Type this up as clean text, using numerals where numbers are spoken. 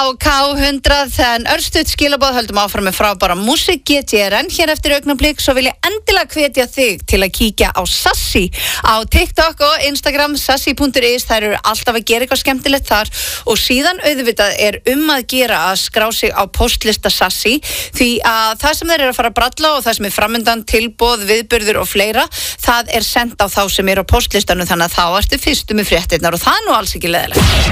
K100 en örstuð skilaboð höldum áfram með frábæra músík GTRN hér eftir augnablik svo vil ég endilega hvetja þig til að kíkja á Sassy á TikTok og Instagram sassy.is, þær eru alltaf að gera eitthvað skemmtilegt þar og síðan auðvitað er að gera að skrá sig á postlista Sassy því að það sem þeir eru að fara að bralla og það sem er framundan tilboð, viðburður og fleira það er sent á þá sem eru á postlistanum þannig að þá ertu fyrstu með fréttirnar og það er nú alls ekki leiðilegt.